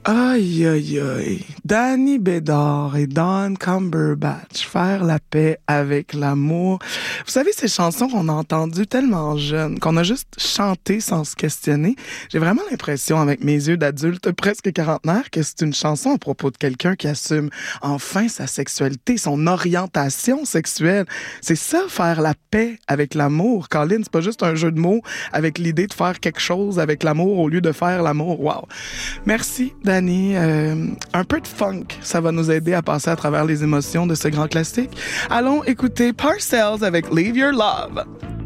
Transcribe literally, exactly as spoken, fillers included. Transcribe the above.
Aïe, aïe, aïe. Danny Bédard et Don Cumberbatch, faire la paix avec l'amour. Vous savez, ces chansons qu'on a entendues tellement jeunes, qu'on a juste chanté sans se questionner. J'ai vraiment l'impression, avec mes yeux d'adulte presque quarantenaire, que c'est une chanson à propos de quelqu'un qui assume enfin sa sexualité, son orientation sexuelle. C'est ça, faire la paix avec l'amour. Colin, c'est pas juste un jeu de mots avec l'idée de faire quelque chose avec l'amour au lieu de faire l'amour. Wow. Merci, Danny. Euh, un peu de funk, ça va nous aider à passer à travers les émotions de ce grand classique. Allons écouter Parcells avec Leave Your Love.